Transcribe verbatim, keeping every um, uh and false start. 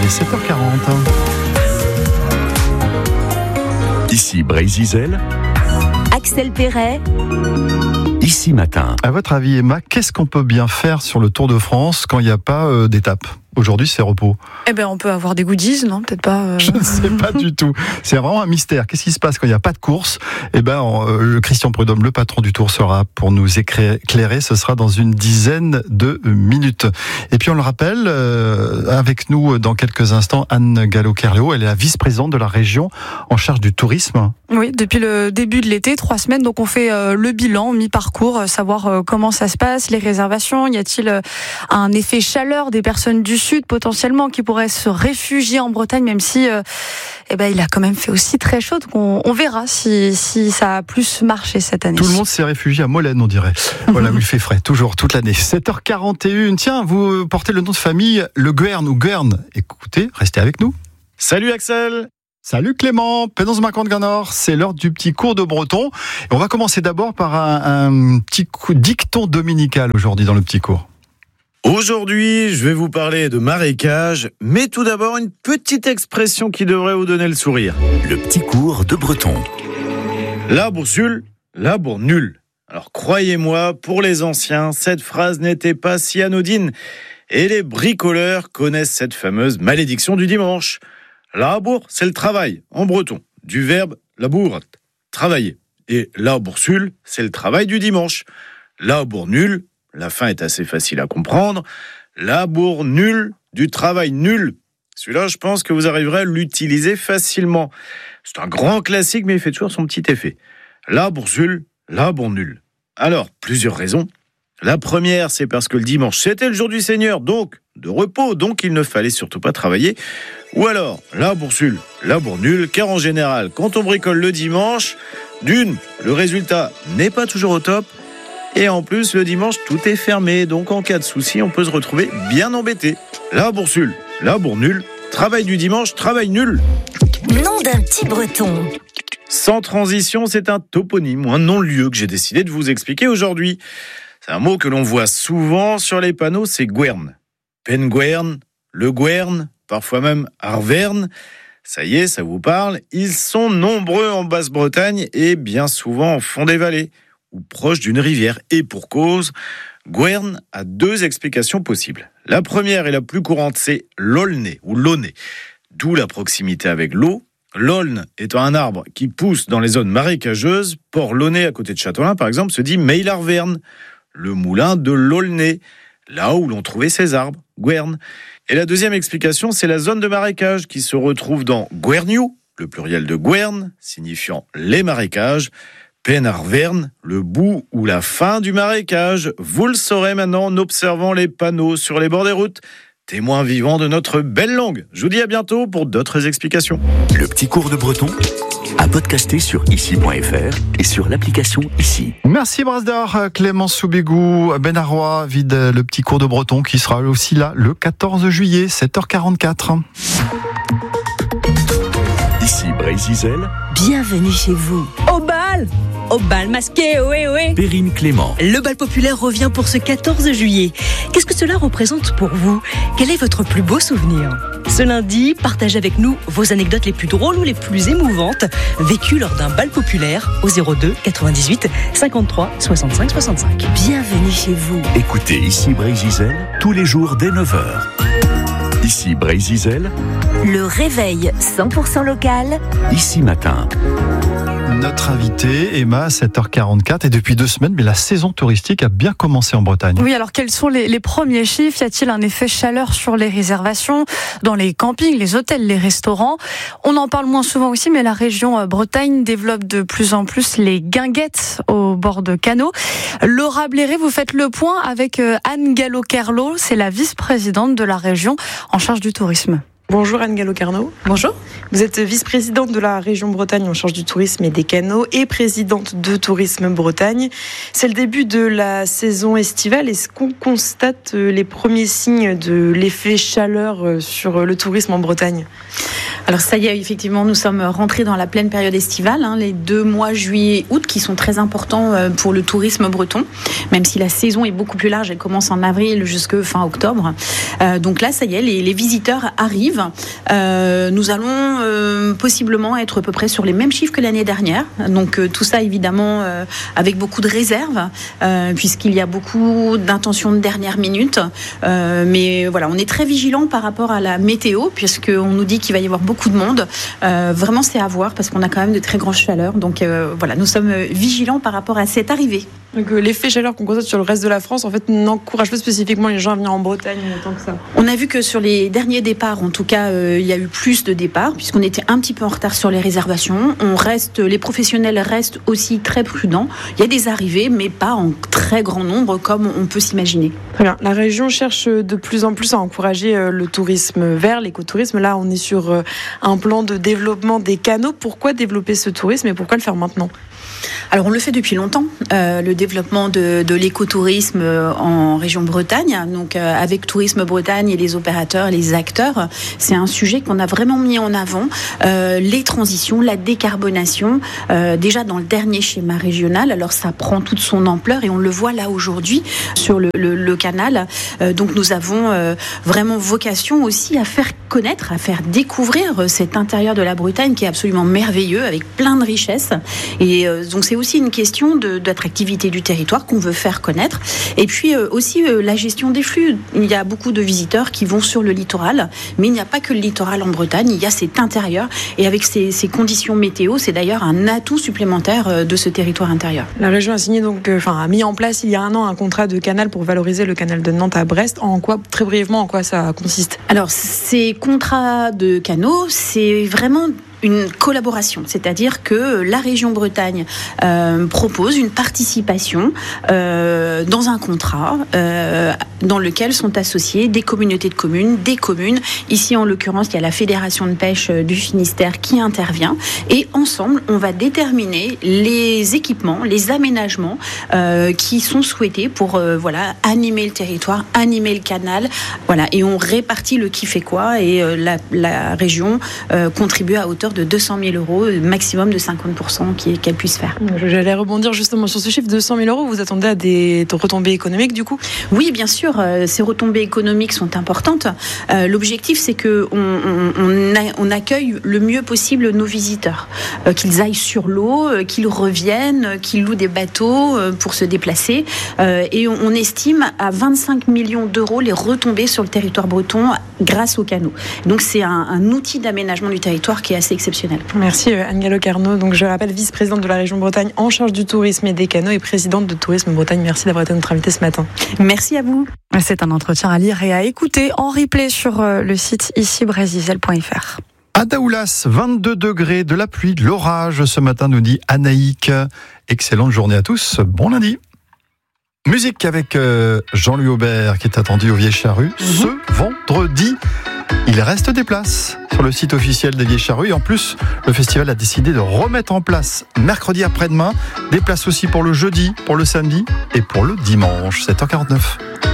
est sept heures quarante. Ici Brézizel. Axel Perret. Ici Matin. À votre avis, Emma, qu'est-ce qu'on peut bien faire sur le Tour de France quand il n'y a pas euh, d'étape ? Aujourd'hui, c'est repos. Eh ben, on peut avoir des goodies, non ? Peut-être pas. Euh... Je ne sais pas du tout. C'est vraiment un mystère. Qu'est-ce qui se passe quand il n'y a pas de course ? Eh ben, euh, Christian Prudhomme, le patron du Tour, sera pour nous éclairer. Ce sera dans une dizaine de minutes. Et puis, on le rappelle, euh, avec nous dans quelques instants, Anne Gallo-Kerléo. Elle est la vice-présidente de la région en charge du tourisme. Oui, depuis le début de l'été, trois semaines. Donc, on fait euh, le bilan, mi-parcours, euh, savoir euh, comment ça se passe, les réservations. Y a-t-il euh, un effet chaleur des personnes du Sud potentiellement qui pourraient se réfugier en Bretagne, même si euh, eh ben, il a quand même fait aussi très chaud. Donc on, on verra si, si ça a plus marché cette année. Tout le monde s'est réfugié à Molène, on dirait. Voilà, où il fait frais, toujours, toute l'année. sept heures quarante et un. Tiens, vous portez le nom de famille Le Guern ou Guern. Écoutez, restez avec nous. Salut Axel. Salut Clément, Pédance Macon de Ganor, c'est l'heure du petit cours de breton. Et on va commencer d'abord par un, un petit coup, dicton dominical aujourd'hui dans le petit cours. Aujourd'hui, je vais vous parler de marécage, mais tout d'abord une petite expression qui devrait vous donner le sourire. Le petit cours de breton. L'arbre sul, l'arbre nul. Alors croyez-moi, pour les anciens, cette phrase n'était pas si anodine. Et les bricoleurs connaissent cette fameuse malédiction du dimanche. Labour, c'est le travail, en breton, du verbe labour, travailler. Et l'arbre sul, c'est le travail du dimanche. L'arbre nul, la fin est assez facile à comprendre. Labour nul, du travail nul. Celui-là, je pense que vous arriverez à l'utiliser facilement. C'est un grand classique, mais il fait toujours son petit effet. Labour sul, labour nul. Alors, plusieurs raisons. La première, c'est parce que le dimanche, c'était le jour du Seigneur, donc de repos, donc il ne fallait surtout pas travailler. Ou alors, labour sul, labour nul, car en général, quand on bricole le dimanche, d'une, le résultat n'est pas toujours au top, et en plus, le dimanche, tout est fermé, donc en cas de souci, on peut se retrouver bien embêté. Labour sul, labour nul, travail du dimanche, travail nul. Nom d'un petit breton. Sans transition, c'est un toponyme ou un nom-lieu que j'ai décidé de vous expliquer aujourd'hui. C'est un mot que l'on voit souvent sur les panneaux, c'est Guern. Penguern, Le Guern, parfois même Arvern. Ça y est, ça vous parle. Ils sont nombreux en Basse-Bretagne et bien souvent en fond des vallées ou proche d'une rivière. Et pour cause, Guern a deux explications possibles. La première et la plus courante, c'est l'aulné ou l'aulné, d'où la proximité avec l'eau. L'aulne étant un arbre qui pousse dans les zones marécageuses, Port-Launay à côté de Châtelain par exemple, se dit Meylarvern, le moulin de l'Aulnay, là où l'on trouvait ces arbres, Guern. Et la deuxième explication, c'est la zone de marécage qui se retrouve dans Guerniou, le pluriel de Guern, signifiant les marécages, Penarvern, le bout ou la fin du marécage. Vous le saurez maintenant en observant les panneaux sur les bords des routes. Témoin vivant de notre belle langue. Je vous dis à bientôt pour d'autres explications. Le petit cours de breton à podcaster sur ici point f r et sur l'application Ici. Merci Brasdor, Clément Soubégou, Ben Arroy, vide le petit cours de breton qui sera aussi là le quatorze juillet, sept heures quarante-quatre. Ici Brézizel. Bienvenue chez vous. Au bal Au bal masqué, ohé ohé. Perrine Clément. Le bal populaire revient pour ce quatorze juillet. Qu'est-ce que cela représente pour vous ? Quel est votre plus beau souvenir ? Ce lundi, partagez avec nous vos anecdotes les plus drôles ou les plus émouvantes vécues lors d'un bal populaire au zéro deux quatre-vingt-dix-huit cinquante-trois soixante-cinq soixante-cinq. Bienvenue chez vous. Écoutez Ici Brézizel tous les jours dès neuf heures. Ici Brézizel. Le réveil cent pour cent local. Ici Matin. Notre invitée, Emma, sept heures quarante-quatre, et depuis deux semaines, mais la saison touristique a bien commencé en Bretagne. Oui, alors quels sont les, les premiers chiffres ? Y a-t-il un effet chaleur sur les réservations, dans les campings, les hôtels, les restaurants ? On en parle moins souvent aussi, mais la région Bretagne développe de plus en plus les guinguettes au bord de canaux. Laura Bléré, vous faites le point avec Anne Gallo-Kerléo, c'est la vice-présidente de la région en charge du tourisme. Bonjour Anne Gallo-Kerléo. Bonjour. Vous êtes vice-présidente de la région Bretagne en charge du tourisme et des canaux et présidente de Tourisme Bretagne. C'est le début de la saison estivale. Est-ce qu'on constate les premiers signes de l'effet chaleur sur le tourisme en Bretagne ? Alors ça y est, effectivement, nous sommes rentrés dans la pleine période estivale, hein, les deux mois juillet et août qui sont très importants pour le tourisme breton, même si la saison est beaucoup plus large, elle commence en avril jusqu'à fin octobre. Euh, donc là, ça y est, les, les visiteurs arrivent. Euh, nous allons euh, possiblement être à peu près sur les mêmes chiffres que l'année dernière. Donc euh, tout ça, évidemment, euh, avec beaucoup de réserves, euh, puisqu'il y a beaucoup d'intentions de dernière minute. Euh, mais voilà, on est très vigilants par rapport à la météo, puisqu'on nous dit qu'il va y avoir beaucoup de monde. Euh, vraiment, c'est à voir, parce qu'on a quand même de très grosses chaleurs. Donc euh, voilà, nous sommes vigilants par rapport à cette arrivée. Donc euh, l'effet chaleur qu'on constate sur le reste de la France, en fait, n'encourage pas spécifiquement les gens à venir en Bretagne autant que ça. On a vu que sur les derniers départs, en tout cas, euh, il y a eu plus de départs, puisqu'on était un petit peu en retard sur les réservations. On reste, les professionnels restent aussi très prudents. Il y a des arrivées, mais pas en très grand nombre, comme on peut s'imaginer. Très bien. La région cherche de plus en plus à encourager le tourisme vert, l'écotourisme. Là, on est sur un plan de développement des canaux. Pourquoi développer ce tourisme et pourquoi le faire maintenant ? Alors on le fait depuis longtemps, euh, le développement de, de l'écotourisme en région Bretagne, donc euh, avec Tourisme Bretagne et les opérateurs, les acteurs, c'est un sujet qu'on a vraiment mis en avant, euh, les transitions, la décarbonation, euh, déjà dans le dernier schéma régional, alors ça prend toute son ampleur et on le voit là aujourd'hui sur le, le, le canal, euh, donc nous avons euh, vraiment vocation aussi à faire connaître, à faire découvrir cet intérieur de la Bretagne qui est absolument merveilleux, avec plein de richesses, et euh, donc c'est aussi une question de, d'attractivité du territoire qu'on veut faire connaître. Et puis euh, aussi euh, la gestion des flux. Il y a beaucoup de visiteurs qui vont sur le littoral, mais il n'y a pas que le littoral en Bretagne, il y a cet intérieur. Et avec ces, ces conditions météo, c'est d'ailleurs un atout supplémentaire euh, de ce territoire intérieur. La région a signé donc, euh, enfin a mis en place il y a un an un contrat de canal pour valoriser le canal de Nantes à Brest. En quoi, très brièvement, en quoi ça consiste ? Alors ces contrats de canaux, c'est vraiment une collaboration, c'est-à-dire que la région Bretagne euh, propose une participation euh, dans un contrat euh, dans lequel sont associées des communautés de communes, des communes. Ici, en l'occurrence, il y a la Fédération de pêche du Finistère qui intervient et ensemble, on va déterminer les équipements, les aménagements euh, qui sont souhaités pour euh, voilà, animer le territoire, animer le canal. Voilà, et on répartit le qui fait quoi et euh, la, la région euh, contribue à hauteur de deux cent mille euros, maximum de cinquante pour cent qu'elle puisse faire. J'allais rebondir justement sur ce chiffre, deux cent mille euros. Vous attendez à des retombées économiques du coup ? Oui, bien sûr, ces retombées économiques sont importantes. Euh, l'objectif, c'est qu'on on, on, on accueille le mieux possible nos visiteurs, euh, qu'ils aillent sur l'eau, euh, qu'ils reviennent, qu'ils louent des bateaux euh, pour se déplacer. Euh, et on, on estime à vingt-cinq millions d'euros les retombées sur le territoire breton grâce aux canaux. Donc c'est un, un outil d'aménagement du territoire qui est assez exceptionnel. Merci Anne Gallo-Carnot. Donc je rappelle, vice-présidente de la région Bretagne en charge du tourisme et des canaux et présidente de Tourisme Bretagne. Merci d'avoir été notre invitée ce matin. Merci à vous. C'est un entretien à lire et à écouter en replay sur le site ici brésil point f r. À Daoulas, vingt-deux degrés, de la pluie, de l'orage ce matin, nous dit Anaïque. Excellente journée à tous. Bon lundi. Musique avec Jean-Louis Aubert qui est attendu au Vieilles Charrues mmh. ce vendredi. Il reste des places sur le site officiel des Vieilles Charrues. Et en plus, le festival a décidé de remettre en place mercredi après-demain des places aussi pour le jeudi, pour le samedi et pour le dimanche. sept heures quarante-neuf.